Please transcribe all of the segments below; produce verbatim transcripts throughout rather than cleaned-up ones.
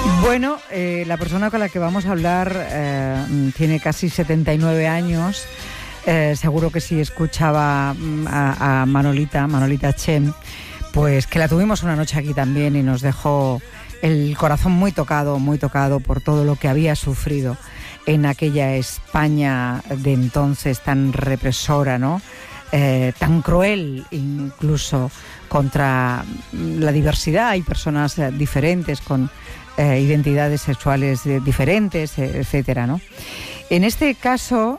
Bueno, eh, la persona con la que vamos a hablar eh, tiene casi setenta y nueve años. Eh, seguro que si escuchaba a, a Manolita, Manolita Chen, pues que la tuvimos una noche aquí también y nos dejó el corazón muy tocado, muy tocado por todo lo que había sufrido en aquella España de entonces tan represora, ¿no? Eh, tan cruel incluso contra la diversidad. Hay personas eh, diferentes con eh, identidades sexuales eh, diferentes, etcétera, ¿no? En este caso,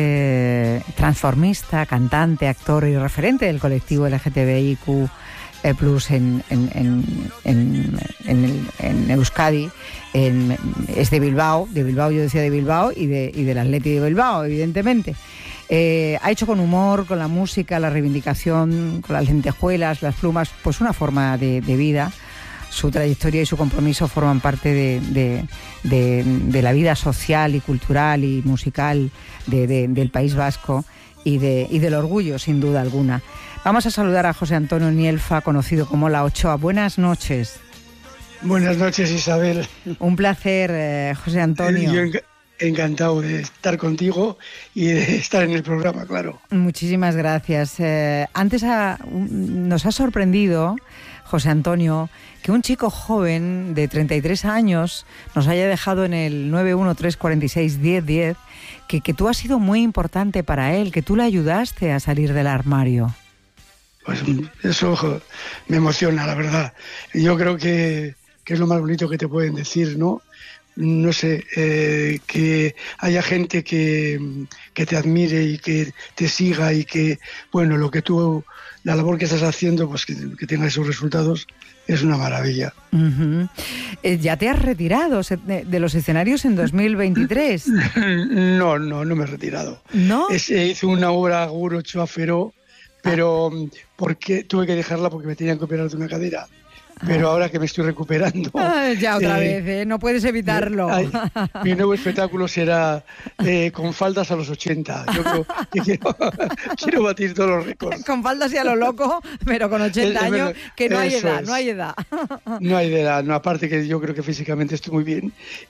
eh, transformista, cantante, actor y referente del colectivo L G T B I Q eh, plus en, en, en, en, en, el, en Euskadi, en, es de Bilbao, de Bilbao yo decía de Bilbao y, de, y del Atleti de Bilbao, evidentemente. Eh, ha hecho con humor, con la música, la reivindicación, con las lentejuelas, las plumas, pues una forma de, de vida. Su trayectoria y su compromiso forman parte de, de, de, de la vida social y cultural y musical de, de, del País Vasco y, de, y del orgullo, sin duda alguna. Vamos a saludar a José Antonio Nielfa, conocido como La Ochoa. Buenas noches. Buenas noches, Isabel. Un placer, eh, José Antonio. Yo enc- encantado de estar contigo y de estar en el programa, claro. Muchísimas gracias. Eh, antes ha, nos ha sorprendido, José Antonio, que un chico joven de treinta y tres años nos haya dejado en el nueve uno tres cuatro seis uno cero uno cero, que, que tú has sido muy importante para él, que tú le ayudaste a salir del armario. Pues eso me emociona, la verdad. Yo creo que, que es lo más bonito que te pueden decir, ¿no? No sé, eh, que haya gente que, que te admire y que te siga y que, bueno, lo que tú, la labor que estás haciendo, pues que, que tenga esos resultados, es una maravilla. Uh-huh. Eh, ¿Ya te has retirado de los escenarios en dos mil veintitrés? No, no, no me he retirado. ¿No? Es, hice una obra Guro Ochoa Feró, pero ah. porque tuve que dejarla porque me tenían que operar de una cadera. Pero ahora que me estoy recuperando... Ah, ya otra eh, vez, ¿eh? No puedes evitarlo. Ay, mi nuevo espectáculo será eh, con faldas a los ochenta. Yo creo que quiero, quiero batir todos los récords. Con faldas y a lo loco, pero con ochenta es, años, que no hay edad, es. no hay edad. No hay edad, no, aparte que yo creo que físicamente estoy muy bien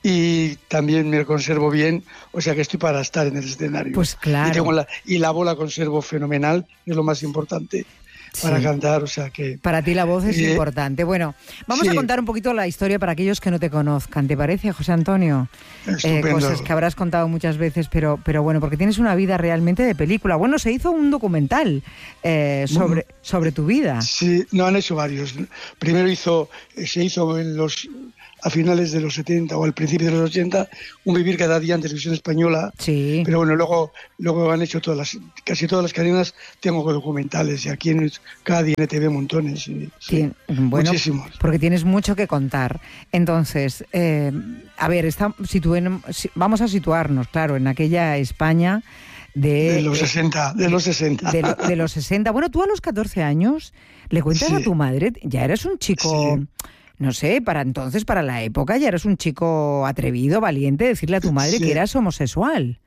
y también me conservo bien, o sea que estoy para estar en el escenario. Pues claro. Y, tengo la, y la voz la conservo fenomenal, es lo más importante. Para sí. cantar, o sea que... Para ti la voz es eh, importante. Bueno, vamos sí. a contar un poquito la historia para aquellos que no te conozcan. ¿Te parece, José Antonio? Eh, cosas que habrás contado muchas veces, pero, pero bueno, porque tienes una vida realmente de película. Bueno, se hizo un documental eh, sobre, bueno, sobre tu vida. Sí, no, han hecho varios. Primero hizo, se hizo en los... a finales de los setenta o al principio de los ochenta, Un vivir cada día en Televisión Española. Sí. Pero bueno, luego luego han hecho todas las, casi todas las cadenas, tengo documentales, y aquí en cada N T V montones. Y, sí, bueno, muchísimos. Porque tienes mucho que contar. Entonces, eh, a ver, está, situen, vamos a situarnos, claro, en aquella España... De, de los sesenta, de los sesenta. De, lo, de los sesenta. Bueno, tú a los catorce años le cuentas sí. a tu madre, ya eres un chico... Sí. No sé, para entonces, para la época, ya eres un chico atrevido, valiente, decirle a tu madre sí. que eras homosexual.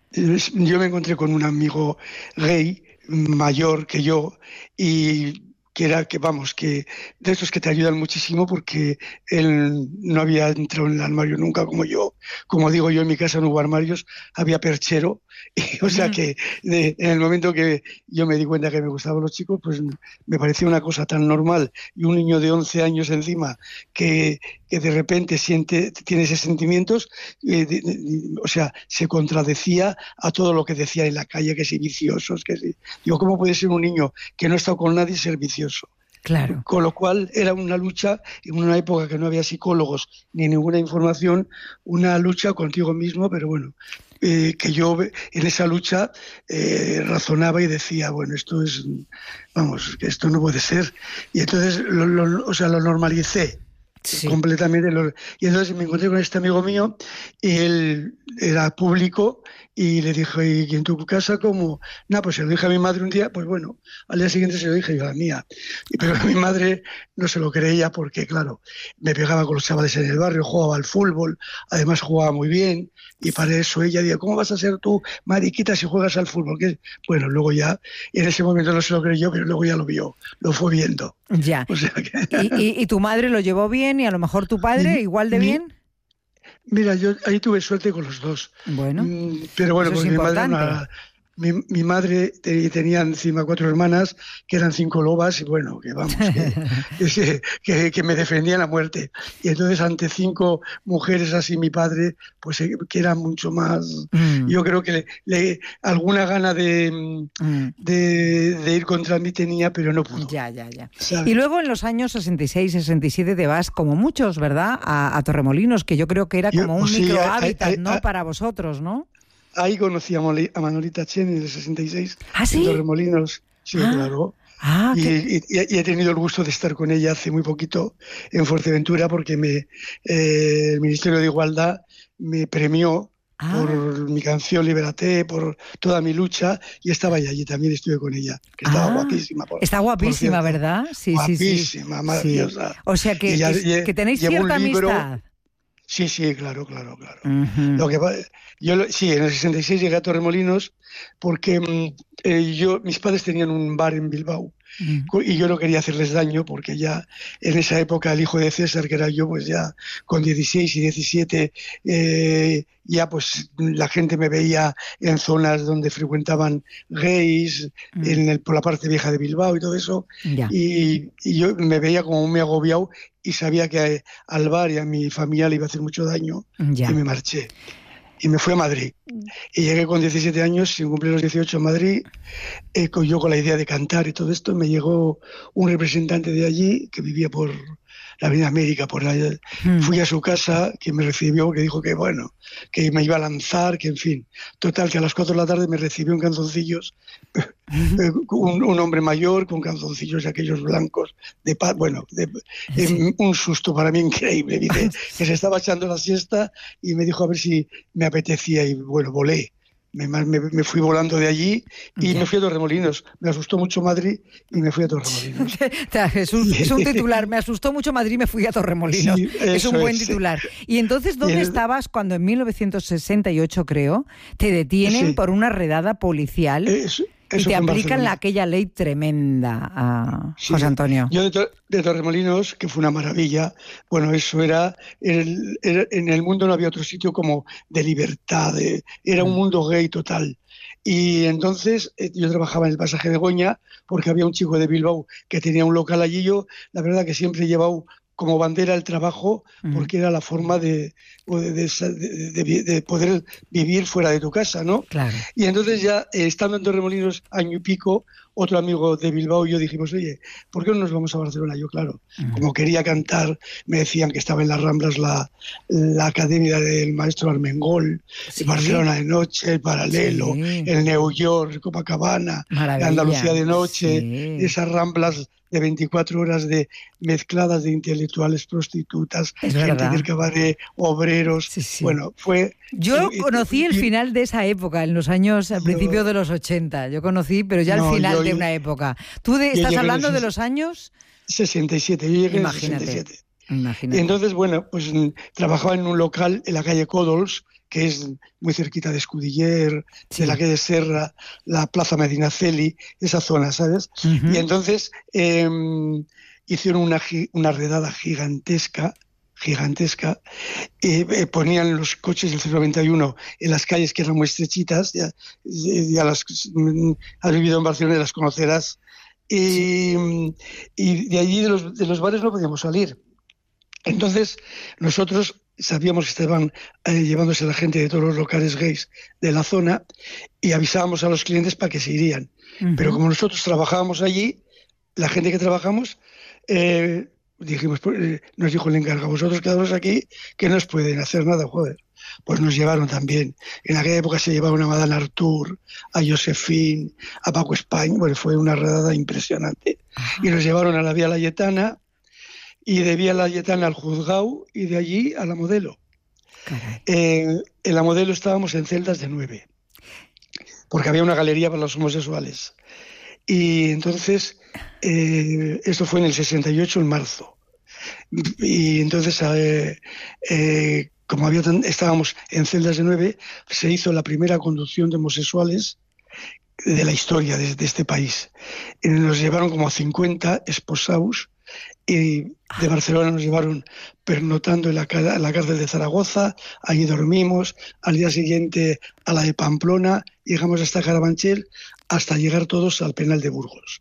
Yo me encontré con un amigo gay mayor que yo y que era que, vamos, que de esos que te ayudan muchísimo porque él no había entrado en el armario nunca como yo. Como digo yo, en mi casa no hubo armarios, había perchero. Y, o sea que de, en el momento que yo me di cuenta que me gustaban los chicos, pues me parecía una cosa tan normal. Y un niño de once años encima que, que de repente siente, tiene esos sentimientos, eh, de, de, o sea, se contradecía a todo lo que decía en la calle, que si viciosos, que si... Digo, ¿cómo puede ser un niño que no ha estado con nadie ser vicioso? Claro. Con lo cual era una lucha, en una época que no había psicólogos ni ninguna información, una lucha contigo mismo, pero bueno, eh, que yo en esa lucha eh, razonaba y decía, bueno, esto es, vamos, esto no puede ser. Y entonces, lo, lo, o sea, lo normalicé. Sí. Completamente. Y entonces me encontré con este amigo mío y él era público y le dije, ¿y en tu casa cómo? No, pues se lo dije a mi madre un día, pues bueno, al día siguiente se lo dije yo a la mía. Pero mi madre no se lo creía porque, claro, me pegaba con los chavales en el barrio, jugaba al fútbol, además jugaba muy bien y para eso ella decía, ¿cómo vas a ser tú mariquita si juegas al fútbol? ¿Qué? Bueno, luego ya, en ese momento no se lo creyó, pero luego ya lo vio, lo fue viendo. Ya. O sea que... ¿Y, y, ¿Y tu madre lo llevó bien y a lo mejor tu padre igual de mi, bien? Mira, yo ahí tuve suerte con los dos. Bueno, mm, pero bueno, eso es porque mi madre, importante. una, mi, mi madre te- tenía encima cuatro hermanas que eran cinco lobas y bueno, que vamos, que, que, que- que me defendían a muerte. Y entonces ante cinco mujeres así mi padre, pues eh, que era mucho más, Mm, yo creo que le, le- alguna gana de, mm, mm. de, de ir contra mí tenía, pero no pudo, Ya, ya, ya. Y ¿sabes? luego en los años sesenta y seis, sesenta y siete te vas, como muchos, ¿verdad?, a, a Torremolinos, que yo creo que era Yo, como un pues sí, micro hay- hábitat, hay- ¿no?, hay- para vosotros, ¿no? ahí conocí a, Moli- a Manolita Chen en el sesenta y seis, ¿Ah, en sí? Torremolinos, sí, Ah, claro. ah, Y, qué... y- y he tenido el gusto de estar con ella hace muy poquito en Fuerteventura porque me, eh, el Ministerio de Igualdad me premió por Ah, mi canción Libérate, por toda mi lucha y estaba ella allí, también estuve con ella, que estaba ah. guapísima, por, Está por guapísima, cierto, ¿verdad? Sí, sí, sí. guapísima, Sí. maravillosa. O sea, Y que, ella que, lle- que tenéis llevó un cierta libro, amistad. sí, sí, claro, claro, claro. Ujú. Lo que pa- yo lo- sí, en el sesenta y seis llegué a Torremolinos porque mm, eh, yo, mis padres tenían un bar en Bilbao Mm. co- y yo no quería hacerles daño porque ya en esa época el hijo de César, que era yo, pues ya con dieciséis y diecisiete, eh, ya pues la gente me veía en zonas donde frecuentaban gays, Mm. en el- por la parte vieja de Bilbao y todo eso, Ya, y, y yo me veía como muy agobiado y sabía que al bar y a mi familia le iba a hacer mucho daño y ya. me marché. Y me fui a Madrid. Y llegué con diecisiete años, sin cumplir los dieciocho, a Madrid, eh, con- yo con la idea de cantar y todo esto. Me llegó un representante de allí que vivía por la Avenida América, por allá. Mm. Fui a su casa, que me recibió, que dijo que bueno, que me iba a lanzar, que en fin. Total, que a las cuatro de la tarde me recibió en calzoncillos, eh, un, un hombre mayor con calzoncillos aquellos blancos, de paz, bueno, de, eh, Sí. un susto para mí increíble. Dice que se estaba echando la siesta y me dijo a ver si me apetecía y bueno, volé. Me, me, me fui volando de allí y Ya. me fui a Torremolinos. Me asustó mucho Madrid y me fui a Torremolinos. Jesús, es un titular. Me asustó mucho Madrid, me fui a Torremolinos. Sí, Es un eso buen es. titular. Y entonces, ¿dónde Y el- estabas cuando en mil novecientos sesenta y ocho, creo, te detienen Sí. por una redada policial Eso, y eso te fue en aplican Barcelona. la, aquella ley tremenda, a Sí. José Antonio? Yo de, Tor- de Torremolinos, que fue una maravilla, bueno, eso era, el- era- en el mundo no había otro sitio como de libertad, de- era un Mm. mundo gay total. Y entonces eh, yo trabajaba en el pasaje de Goña porque había un chico de Bilbao que tenía un local allí. Yo, la verdad que siempre he llevado como bandera el trabajo Mm. porque era la forma de, de- de- de- de poder vivir fuera de tu casa, ¿no? Claro. Y entonces ya, eh, estando en Torremolinos año y pico, otro amigo de Bilbao y yo dijimos, oye, ¿por qué no nos vamos a Barcelona? Yo, claro, Mm. como quería cantar, me decían que estaba en las Ramblas la, la academia del maestro Armengol, Sí. Barcelona de noche, el Paralelo, Sí. el New York, Copacabana, Maravilla. la Andalucía de noche, Sí. esas Ramblas de veinticuatro horas de mezcladas de intelectuales, prostitutas, Es gente verdad. del cabaret, obreros. Sí, sí. Bueno, fue... Yo y- y- conocí el y- final de esa época, en los años, al Yo- principio de los ochenta. Yo conocí, pero ya al No, final yo- de una época. ¿Tú de- yo estás llegué hablando en el de los años? sesenta y siete, yo llegué Imagínate. en el sesenta y siete. Y Imagínate. entonces, bueno, pues mm, trabajaba en un local en la calle Códols, que es muy cerquita de Escudiller, Sí. de la calle Serra, la Plaza Medinaceli, esa zona, ¿sabes? Ujú. Y entonces eh, hicieron una, gi- una redada gigantesca, gigantesca, eh, eh, ponían los coches del C noventa y uno en las calles que eran muy estrechitas, ya, ya las mm, has vivido en Barcelona y las conocerás, y, y de allí de los, de los bares no podíamos salir. Entonces nosotros sabíamos que estaban eh, llevándose a la gente de todos los locales gays de la zona y avisábamos a los clientes para que se irían. Ujú. Pero como nosotros trabajábamos allí, la gente que trabajamos, eh, dijimos, pues, eh, nos dijo el encargado, vosotros quedaros aquí, que no os pueden hacer nada, joder. Pues nos llevaron también. En aquella época se llevaron a Madame Artur, a Josefine, a Paco España. Bueno, fue una redada impresionante. Ajá. Y nos llevaron a la Vía Layetana, y de Vía Layetana al Juzgado, y de allí a la Modelo. Caray. Eh, en la Modelo estábamos en celdas de nueve, porque había una galería para los homosexuales. Y entonces, eh, esto fue en el sesenta y ocho, en marzo. Y entonces, eh, eh, como había tan- estábamos en celdas de nueve, se hizo la primera conducción de homosexuales de la historia de, de este país. Y nos llevaron como a cincuenta esposados y de Barcelona nos llevaron pernotando en la, en la cárcel de Zaragoza, allí dormimos, al día siguiente a la de Pamplona, llegamos hasta Carabanchel, hasta llegar todos al penal de Burgos.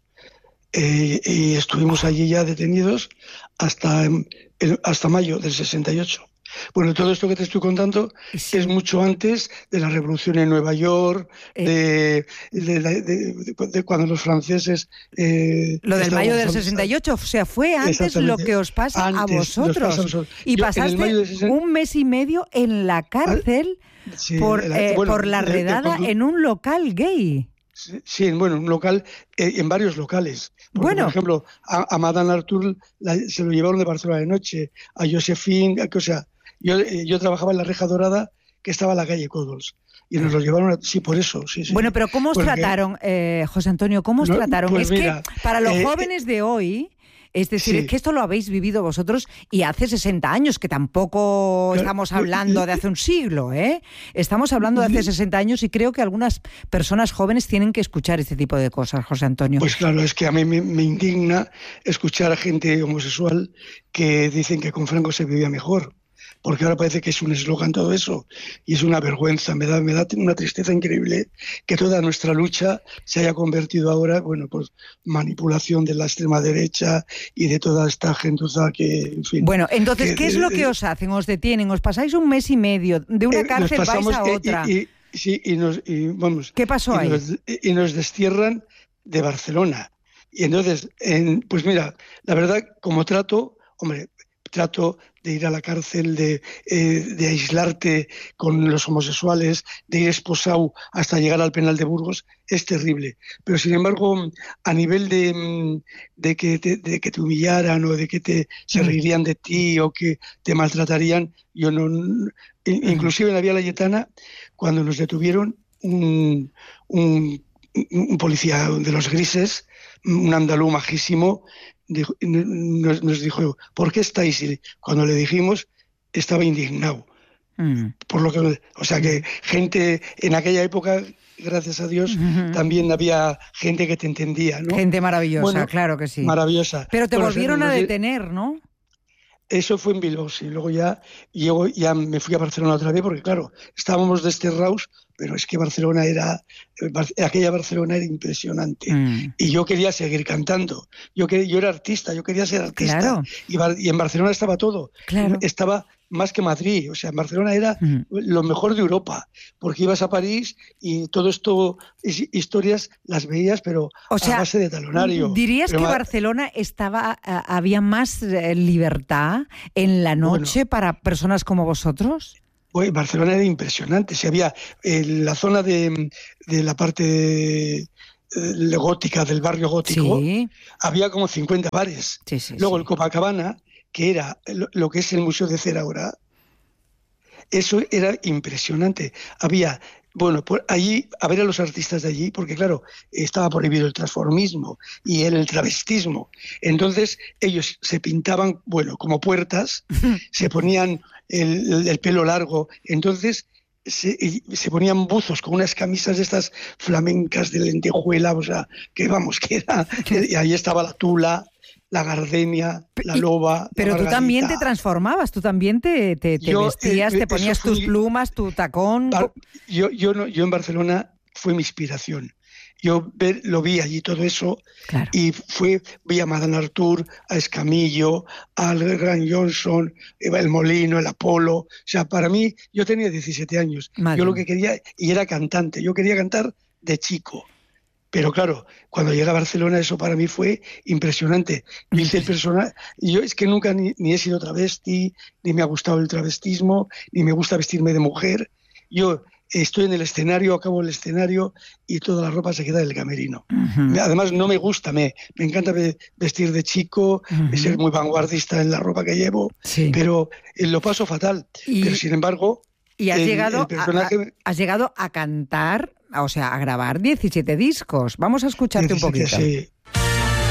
Eh, y estuvimos allí ya detenidos hasta, el, hasta mayo del sesenta y ocho. Bueno, todo esto que te estoy contando sí. es mucho antes de la revolución en Nueva York, eh. de, de, de, de, de cuando los franceses... Eh, lo del mayo del sesenta y ocho, o sea, fue antes lo que os pasa antes a vosotros. Pasa a y Yo, pasaste sesenta... un mes y medio en la cárcel sí, por, la, eh, bueno, por la redada cuando... en un local gay. Sí, bueno, un local, eh, en varios locales. Porque, bueno. Por ejemplo, a, a Madame Artur la, se lo llevaron de Barcelona de noche, a Josephine, a, o sea... Yo, yo trabajaba en la Reja Dorada, que estaba en la calle Códols, y nos lo llevaron, a, sí, por eso. Sí, sí. Bueno, pero ¿cómo os Porque, trataron, eh, José Antonio? ¿Cómo os no, trataron? Pues es mira, que para los eh, jóvenes de hoy, es decir, sí. es que esto lo habéis vivido vosotros y hace sesenta años, que tampoco estamos hablando de hace un siglo, ¿eh? Estamos hablando de hace sesenta años y creo que algunas personas jóvenes tienen que escuchar este tipo de cosas, José Antonio. Pues claro, es que a mí me, me indigna escuchar a gente homosexual que dicen que con Franco se vivía mejor. Porque ahora parece que es un eslogan todo eso, y es una vergüenza, me da, me da una tristeza increíble que toda nuestra lucha se haya convertido ahora, bueno, pues manipulación de la extrema derecha y de toda esta gentuza que, en fin... Bueno, entonces, que, ¿qué es lo que os hacen? ¿Os detienen? ¿Os pasáis un mes y medio? ¿De una eh, cárcel vais a otra? Y, y, sí, y nos, y, vamos, ¿Qué pasó y ahí? Nos, y nos destierran de Barcelona. Y entonces, en, pues mira, la verdad, como trato, hombre... trato de ir a la cárcel, de, eh, de aislarte con los homosexuales, de ir esposado hasta llegar al penal de Burgos, es terrible. Pero sin embargo, a nivel de, de, que, te, de que te humillaran o de que te, se reirían de ti o que te maltratarían, yo no... Inclusive en la Vía Layetana, cuando nos detuvieron, un, un, un policía de los grises, un andaluz majísimo, Dijo, nos, nos dijo, ¿por qué estáis? Y cuando le dijimos, estaba indignado. Mm. Por lo que, o sea que gente en aquella época, gracias a Dios, uh-huh. también había gente que te entendía, ¿no? Gente maravillosa, bueno, claro que sí. Maravillosa. Pero te bueno, volvieron o sea, a detener, ¿no? Eso fue en Bilbao, sí. Luego ya, llego, ya me fui a Barcelona otra vez, porque claro, estábamos desterrados, pero es que Barcelona era, aquella Barcelona era impresionante. Mm. Y yo quería seguir cantando. Yo, quería, yo era artista, yo quería ser artista. Claro. Y, y en Barcelona estaba todo. Claro. Estaba más que Madrid. O sea, en Barcelona era mm. lo mejor de Europa, porque ibas a París y todo esto, historias las veías, pero o sea, a base de talonario. ¿Dirías pero que más... Barcelona estaba, había más libertad en la noche bueno, para personas como vosotros? Pues Barcelona era impresionante. Si había en la zona de, de la parte de, de gótica, del barrio gótico, sí. había como cincuenta bares. Sí, sí, Luego sí. el Copacabana, que era lo, lo que es el Museo de Cera ahora, eso era impresionante. Había, bueno, por allí, a ver a los artistas de allí, porque claro, estaba prohibido el transformismo y el travestismo. Entonces ellos se pintaban, bueno, como puertas, se ponían el, el, el pelo largo, entonces se, se ponían buzos con unas camisas de estas flamencas de lentejuela, o sea, que vamos, que era, y ahí estaba la tula, la gardenia, la loba. Pero la tú también te transformabas, tú también te, te, te yo, vestías, eh, te ponías fui, tus plumas, tu tacón. Yo, yo, no, yo en Barcelona fue mi inspiración. Yo ver, lo vi allí todo eso, claro. y fue, vi a Madame Artur, a Escamillo, al Gran Johnson, el Molino, el Apolo. O sea, para mí, yo tenía diecisiete años. Madre. Yo lo que quería, y era cantante, yo quería cantar de chico. Pero claro, cuando llegué a Barcelona eso para mí fue impresionante. Yo hice el personaje, yo es que nunca ni, ni he sido travesti, ni me ha gustado el travestismo, ni me gusta vestirme de mujer. Yo estoy en el escenario, acabo el escenario y toda la ropa se queda en el camerino. Uh-huh. Además no me gusta, me, me encanta vestir de chico, uh-huh. ser muy vanguardista en la ropa que llevo, sí. pero lo paso fatal. Y, pero sin embargo... Y has, el, llegado el personaje... a, has llegado a cantar, o sea, a grabar diecisiete discos. Vamos a escucharte diecisiete, un poquito. Sí.